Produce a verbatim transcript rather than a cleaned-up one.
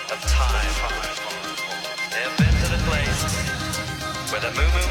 of time. They have been to the place where the moo moo